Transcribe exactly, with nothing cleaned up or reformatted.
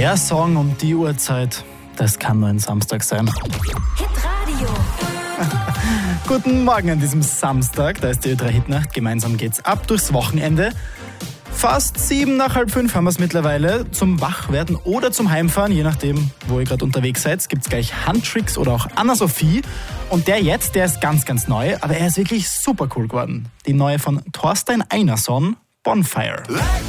Der Song um die Uhrzeit, das kann nur ein Samstag sein. Hitradio. Guten Morgen an diesem Samstag, da ist die Ö drei Hitnacht. Gemeinsam geht's ab durchs Wochenende. Fast sieben nach halb fünf haben wir es mittlerweile. Zum Wachwerden oder zum Heimfahren, je nachdem, wo ihr gerade unterwegs seid, gibt's gleich Handtricks oder auch Anna-Sophie. Und der jetzt, der ist ganz, ganz neu, aber er ist wirklich super cool geworden. Die neue von Thorstein Einarsson, Bonfire.